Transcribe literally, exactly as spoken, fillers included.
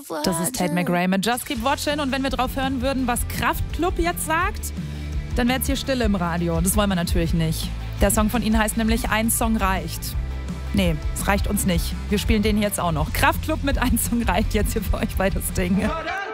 Das ist Tate McRae mit Just Keep Watching. Und wenn wir drauf hören würden, was Kraftklub jetzt sagt, dann wäre jetzt hier Stille im Radio. Das wollen wir natürlich nicht. Der Song von ihnen heißt nämlich Ein Song reicht. Nee, es reicht uns nicht. Wir spielen den hier jetzt auch noch. Kraftklub mit Ein Song reicht jetzt hier für euch bei das Ding.